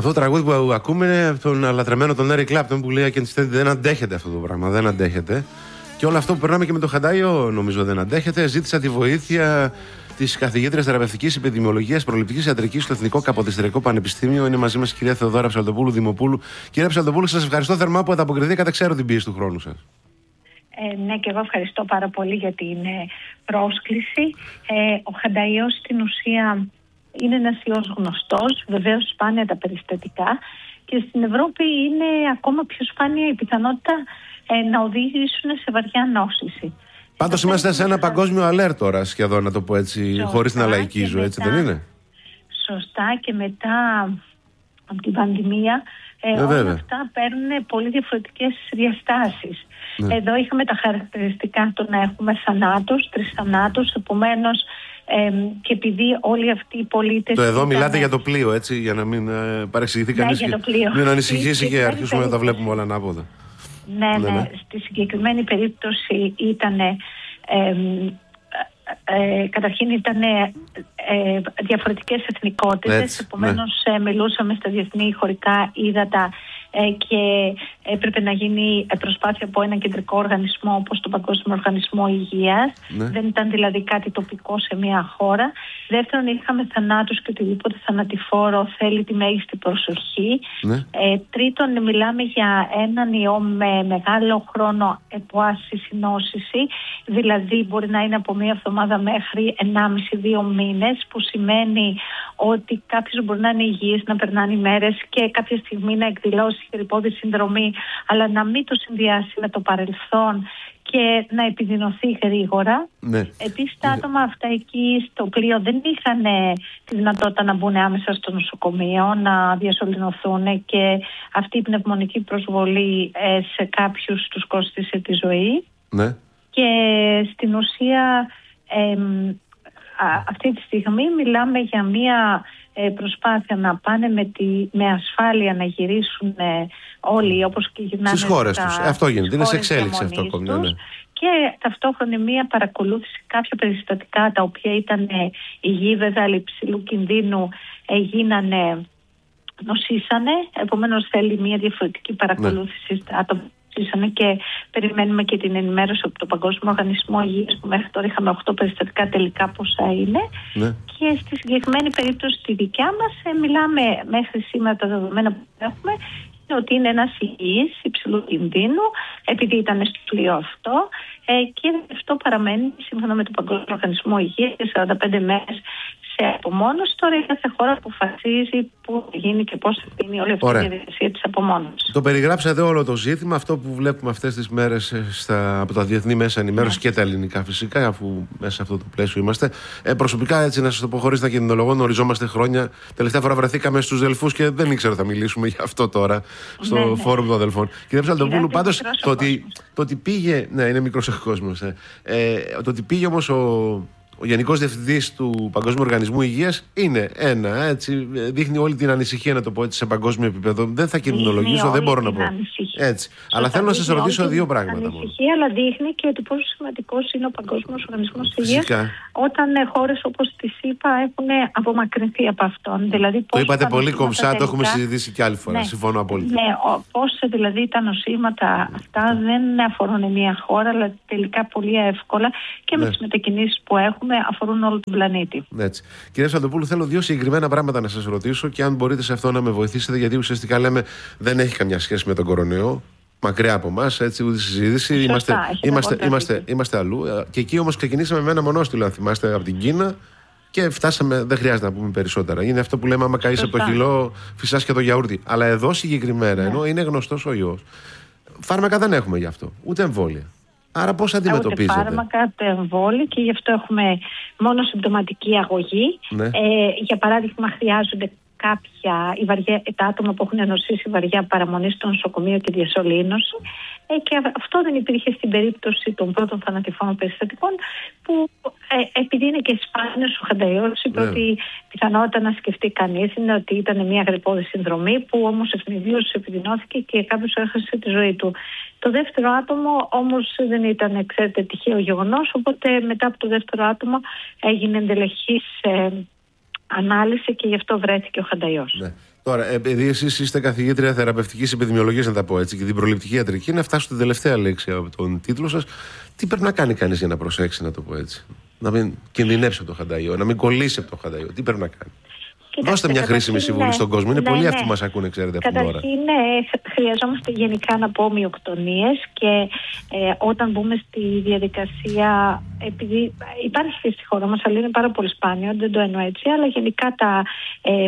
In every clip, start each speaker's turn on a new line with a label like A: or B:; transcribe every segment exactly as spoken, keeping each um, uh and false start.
A: Αυτό το τραγούδι που ακούμε είναι από τον αλατρεμένο τον Eric Clapton που λέει και δεν αντέχετε αυτό το πράγμα, δεν αντέχετε. Και όλο αυτό που περνάμε και με το Χαντάιο νομίζω δεν αντέχετε. Ζήτησα τη βοήθεια της καθηγήτριας θεραπευτικής επιδημιολογίας προληπτικής ιατρικής στο Εθνικό Καποδιστριακό Πανεπιστήμιο. Είναι μαζί μας η κυρία Θεοδώρα Ψαλτοπούλου Δημοπούλου. Κυρία Ψαλτοπούλου, σας ευχαριστώ θερμά που ανταποκριθήκατε. Ξέρω την πίεση του χρόνου σας.
B: Ε, ναι, και εγώ ευχαριστώ πάρα πολύ για την ε, πρόσκληση. Ε, ο Χανταϊός στην ουσία είναι ένας ιός γνωστός, βεβαίως σπάνια τα περιστατικά, και στην Ευρώπη είναι ακόμα πιο σπάνια η πιθανότητα ε, να οδηγήσουν σε βαριά νόσηση.
A: Πάντως είμαστε σε ένα παγκόσμιο αλέρτ τώρα σχεδόν, να το πω έτσι, σωστά, χωρίς να λαϊκίζω, έτσι μετά, δεν είναι?
B: Σωστά, και μετά από την πανδημία ε, όλα βέβαια. αυτά παίρνουν πολύ διαφορετικές διαστάσεις. Ναι. Εδώ είχαμε τα χαρακτηριστικά του να έχουμε θανάτους, τρεις θανάτους, επομένως ε, και επειδή όλοι αυτοί οι πολίτες...
A: Το εδώ
B: ήταν...
A: μιλάτε για το πλοίο, έτσι, για να μην ε, παρεξηγηθεί κανείς, ναι, και μην ανησυχήσει και αρχίσουμε να τα βλέπουμε όλα ανάποδα.
B: Ναι, ναι, ναι, ναι. Στη συγκεκριμένη περίπτωση ήταν... Ε, ε, καταρχήν ήταν ε, ε, διαφορετικές εθνικότητες, επομένως ναι. ε, μιλούσαμε στα διεθνή χωρικά ύδατα ε, και έπρεπε να γίνει προσπάθεια από έναν κεντρικό οργανισμό όπως τον Παγκόσμιο Οργανισμό Υγείας. Ναι. Δεν ήταν δηλαδή κάτι τοπικό σε μια χώρα. Δεύτερον, είχαμε θανάτους και οτιδήποτε θανατηφόρο θέλει τη μέγιστη προσοχή. Ναι. Ε, τρίτον, μιλάμε για έναν ιό με μεγάλο χρόνο εποάσης νόσηση, δηλαδή μπορεί να είναι από μία εβδομάδα μέχρι ενάμιση με δύο μήνες, που σημαίνει ότι κάποιος μπορεί να είναι υγιής, να περνάνε ημέρες και κάποια στιγμή να εκδηλώσει χερυπώδη συνδρομή, αλλά να μην το συνδυάσει με το παρελθόν και να επιδεινωθεί γρήγορα. Ναι. Επίσης τα άτομα αυτά εκεί στο πλοίο δεν είχαν τη δυνατότητα να μπουν άμεσα στο νοσοκομείο, να διασωληνωθούν, και αυτή η πνευμονική προσβολή σε κάποιους τους κόστησε τη ζωή. Ναι. Και στην ουσία ε, α, αυτή τη στιγμή μιλάμε για μια ε, προσπάθεια να πάνε με, τη, με ασφάλεια να γυρίσουν ε, όλοι όπως και γυρνάνε
A: στις χώρες τους. Αυτό γίνεται, είναι σε εξέλιξη αυτό ακόμη. Ναι.
B: Και ταυτόχρονα μια παρακολούθηση κάποια περιστατικά τα οποία ήταν ε, υγιή, βέβαια υψηλού κινδύνου, ε, γίνανε, νοσήσανε, επομένως θέλει μια διαφορετική παρακολούθηση, ναι, στα άτομα. Και περιμένουμε και την ενημέρωση από τον Παγκόσμιο Οργανισμό Υγείας, που μέχρι τώρα είχαμε οκτώ περιστατικά, τελικά πόσα είναι. Ναι. Και στη συγκεκριμένη περίπτωση τη δικιά μας, ε, μιλάμε μέχρι σήμερα τα δεδομένα που έχουμε ότι είναι ένας υγιής υψηλού κινδύνου, επειδή ήταν στο πλοίο αυτό, ε, και αυτό παραμένει σύμφωνα με τον Παγκόσμιο Οργανισμό Υγείας και σαράντα πέντε μέρες σε απομόνωση. Τώρα η κάθε χώρα αποφασίζει πού θα γίνει και πώς θα γίνει όλη αυτή η διαδικασία της απομόνωσης.
A: Το περιγράψατε όλο το ζήτημα, αυτό που βλέπουμε αυτές τις μέρες στα, από τα διεθνή μέσα ενημέρωση, ναι, και τα ελληνικά φυσικά, αφού μέσα σε αυτό το πλαίσιο είμαστε. Ε, προσωπικά, έτσι να σας το πω χωρίς να κινδυνολογώ, γνωριζόμαστε χρόνια. Τελευταία φορά βρεθήκαμε στους Δελφούς και δεν ήξερα θα μιλήσουμε για αυτό τώρα στο, ναι, ναι, φόρουμ των Δελφών. Κύριε Ψαλτοπούλου, πάντως το ότι, το ότι πήγε. Ναι, είναι μικρός ο κόσμος. Ε. Ε, το ότι πήγε όμως ο. Ο Γενικός Διευθυντής του Παγκόσμιου Οργανισμού Υγείας είναι ένα, έτσι, δείχνει όλη την ανησυχία, να το πω έτσι, σε παγκόσμιο επίπεδο. Δεν θα κινδυνολογήσω, δεν μπορώ να πω. Έτσι. Αλλά θέλω να σας ρωτήσω δύο πράγματα.
B: Ανησυχία, αλλά δείχνει και ότι πόσο σημαντικός είναι ο Παγκόσμιος Οργανισμός Υγείας όταν χώρες όπως τη ΣΥΠΑ έχουν απομακρυνθεί από αυτόν. Δηλαδή,
A: το είπατε πολύ κομψά, τελικά, το έχουμε συζητήσει κι άλλη φορά. Ναι, συμφωνώ απόλυτα.
B: Ναι, πώς δηλαδή τα νοσήματα αυτά δεν αφορούν μια χώρα, αλλά τελικά πολύ εύκολα και με, ναι, τις μετακινήσεις που έχουμε αφορούν όλο τον πλανήτη.
A: Έτσι. Κυρία Ψαλτοπούλου, θέλω δύο συγκεκριμένα πράγματα να σας ρωτήσω και αν μπορείτε σε αυτό να με βοηθήσετε, γιατί ουσιαστικά λέμε δεν έχει καμιά σχέση με τον κορονοϊό. Μακριά από εμάς, έτσι, ούτε συζήτηση. Σωστά, είμαστε, είμαστε, είμαστε, είμαστε αλλού. Και εκεί όμως ξεκινήσαμε με ένα μονόστιλο, αν θυμάστε, από την Κίνα και φτάσαμε. Δεν χρειάζεται να πούμε περισσότερα. Είναι αυτό που λέμε: άμα καείς από το κιλό, φυσάς και το γιαούρτι. Αλλά εδώ συγκεκριμένα, ναι, ενώ είναι γνωστός ο ιός, φάρμακα δεν έχουμε γι' αυτό, ούτε εμβόλια. Άρα πώς αντιμετωπίζετε?
B: Ούτε φάρμακα, ούτε εμβόλια, και γι' αυτό έχουμε μόνο συμπτωματική αγωγή. Ναι. Ε, για παράδειγμα, χρειάζονται κάποια οι βαριά, τα άτομα που έχουν νοσήσει βαριά παραμονή στο νοσοκομείο και διασωλήνωση. Ε, και αυτό δεν υπήρχε στην περίπτωση των πρώτων θανατηφόρων περιστατικών, που ε, επειδή είναι και σπάνιος ο Χανταϊός, η πρώτη πιθανότητα να σκεφτεί κανείς είναι ότι ήταν μια γρυππώδη συνδρομή, που όμως ευνηδίως επιδεινώθηκε και κάποιος έχασε τη ζωή του. Το δεύτερο άτομο όμως δεν ήταν, ξέρετε, τυχαίο γεγονός, οπότε μετά από το δεύτερο άτομο έγινε εντελεχής ε, ανάλυση και γι' αυτό βρέθηκε ο Χανταϊός.
A: Ναι. Τώρα, επειδή εσείς είστε καθηγήτρια θεραπευτικής επιδημιολογίας, να τα πω έτσι, και την προληπτική ιατρική, να φτάσω στην τελευταία λέξη από τον τίτλο σας, τι πρέπει να κάνει κανείς για να προσέξει, να το πω έτσι? Να μην κινδυνεύσει από το Χανταϊό, να μην κολλήσει από το Χανταϊό. Τι πρέπει να κάνει? Κοιτάξτε, δώστε μια χρήσιμη συμβουλή ναι, στον κόσμο. Είναι ναι, πολλοί ναι. αυτοί που μας ακούνε, ξέρετε, αυτήν την ώρα.
B: Καταρχήν, ναι, χρειαζόμαστε γενικά να πω ομοιοκτονίες και ε, όταν μπούμε στη διαδικασία, επειδή υπάρχει στη χώρα μας, αλλά είναι πάρα πολύ σπάνιο, δεν το εννοώ έτσι, αλλά γενικά τα. Ε,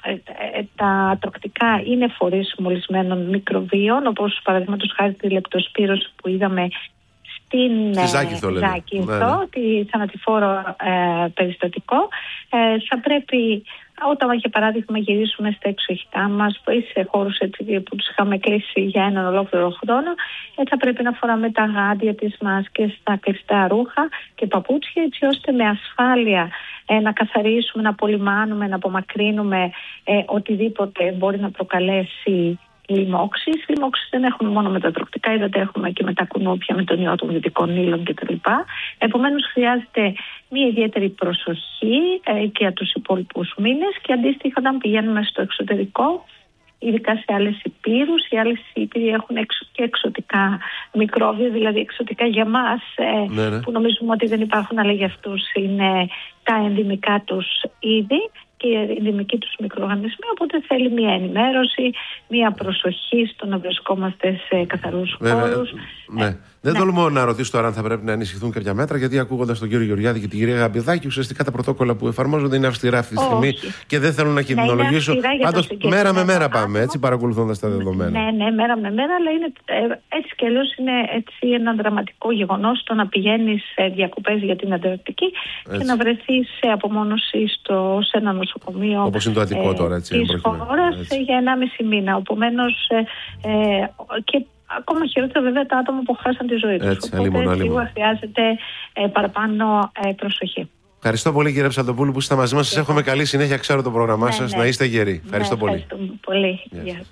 B: τα τροκτικά είναι φορείς μολυσμένων μικροβίων, όπως παραδείγματος χάρη τη λεπτοσπύρωση που είδαμε στην
A: Ζάκυνθο,
B: ναι, ναι. τη θανατηφόρο ε, περιστατικό. Ε, θα πρέπει, όταν για παράδειγμα γυρίσουμε στα εξοχικά μας ή σε χώρους έτσι, που τους είχαμε κλείσει για έναν ολόκληρο χρόνο, ε, θα πρέπει να φοράμε τα γάντια, τις μάσκες, τα κλειστά ρούχα και παπούτσια, έτσι ώστε με ασφάλεια ε, να καθαρίσουμε, να απολυμάνουμε, να απομακρύνουμε ε, οτιδήποτε μπορεί να προκαλέσει λοιμώξεις. Λοιμώξεις δεν έχουμε μόνο με τα τροκτικά ύδατα, έχουμε και με τα κουνούπια, με τον ιό των δυτικών ύλων κτλ. Επομένως χρειάζεται μια ιδιαίτερη προσοχή ε, και για τους υπόλοιπους μήνες και αντίστοιχα όταν πηγαίνουμε στο εξωτερικό, ειδικά σε άλλες υπήρους, οι άλλες υπήροι έχουν εξ, και εξωτικά μικρόβια, δηλαδή εξωτικά για μας, ε, ναι, ναι. που νομίζουμε ότι δεν υπάρχουν, αλλά για αυτούς είναι τα ενδυμικά τους είδη και οι ενδυμικοί τους μικροοργανισμοί, οπότε θέλει μια ενημέρωση, μια προσοχή στο να βρισκόμαστε σε καθαρούς χώρους.
A: Ναι. Ε, δεν ναι. τολμώ να ρωτήσω τώρα αν θα πρέπει να ενισχυθούν κάποια μέτρα, γιατί ακούγοντας τον κύριο Γεωργιάδη και την κυρία Γαμπηδάκη, ουσιαστικά τα πρωτόκολλα που εφαρμόζονται είναι αυστηρά αυτή τη στιγμή και δεν θέλω να κινδυνολογήσω. Πάντως, μέρα με μέρα πάμε, έτσι, παρακολουθώντας τα δεδομένα.
B: Ναι, ναι, μέρα με μέρα, αλλά είναι, έτσι κι αλλιώς είναι έτσι ένα δραματικό γεγονός το να πηγαίνεις σε διακοπές για την Ανταρκτική και να βρεθείς σε απομόνωση στο, σε ένα νοσοκομείο.
A: Όπως είναι το Αττικό τώρα, έτσι.
B: Της χώρας για ενάμιση μήνα. Επομένως, ε, ε, και ακόμα χειρότερα βέβαια τα άτομα που χάσαν τη ζωή τους.
A: Έτσι,
B: οπότε
A: αλίμονο,
B: σίγουρα
A: αλίμονο.
B: χρειάζεται ε, παραπάνω ε, προσοχή.
A: Ευχαριστώ πολύ κύριε Ψαλτοπούλου που είστε μαζί μας. Σας εύχομαι καλή συνέχεια, ξέρω το πρόγραμμά ναι, σας, ναι. να είστε γεροί. Ευχαριστώ
B: ναι,
A: πολύ.
B: Ευχαριστώ πολύ.
A: Yes.
B: Yeah.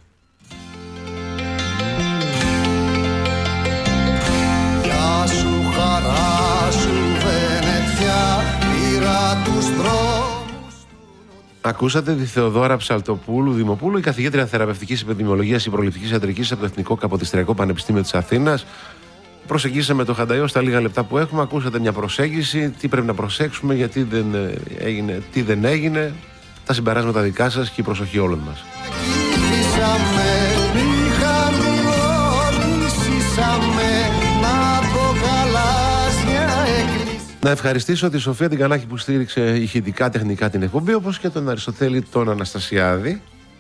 C: Γεια σου χαρά σου Βενετιά, πήρα τους δρόμους.
A: Ακούσατε τη Θεοδώρα Ψαλτοπούλου Δημοπούλου, η καθηγήτρια θεραπευτικής επιδημιολογίας και προληπτικής ιατρικής από το Εθνικό Καποδιστριακό Πανεπιστήμιο της Αθήνας. Προσεγγίσαμε το Χανταϊό στα λίγα λεπτά που έχουμε. Ακούσατε μια προσέγγιση, τι πρέπει να προσέξουμε, γιατί δεν έγινε, τι δεν έγινε. Τα συμπεράσματα δικά σας και η προσοχή όλων μας. Να ευχαριστήσω τη Σοφία την Κανάκη που στήριξε ηχητικά τεχνικά την εκπομπή, όπως και τον Αριστοτέλη τον Αναστασιάδη.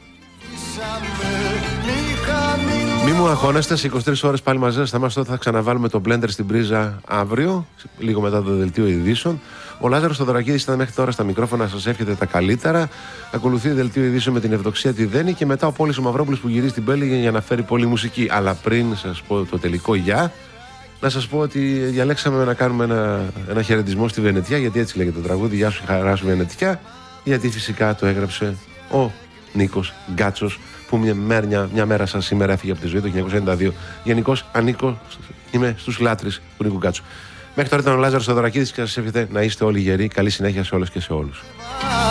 A: Μη μου αγχώνεστε, σε είκοσι τρεις ώρες πάλι μαζί σας θα είμαστε, θα ξαναβάλουμε το Blender στην πρίζα αύριο, λίγο μετά το δελτίο ειδήσεων. Ο Λάζαρος Θοδωρακίδης ήταν μέχρι τώρα στα μικρόφωνα, σας εύχεται τα καλύτερα. Ακολουθεί δελτίο ειδήσεων με την Ευδοξία τη Δένη και μετά ο Πόλης ο Μαυρόπουλος που γυρίζει την Πέλη για να φέρει πολύ μουσική. Αλλά πριν σας πω το τελικό γεια, να σας πω ότι διαλέξαμε να κάνουμε ένα, ένα χαιρετισμό στη Βενετιά, γιατί έτσι λέγεται το τραγούδι. Γεια σου, χαρά σου Βενετιά, γιατί φυσικά το έγραψε ο Νίκος Γκάτσος, που μια μέρα, μια μέρα σαν σήμερα έφυγε από τη ζωή το χίλια εννιακόσια ενενήντα δύο. Γενικώς ανήκω, είμαι στους λάτρεις του Νίκου Γκάτσου. Μέχρι τώρα ήταν ο Λάζαρος Θοδωρακίδης και σας εύχεται να είστε όλοι γεροί. Καλή συνέχεια σε όλες και σε όλους.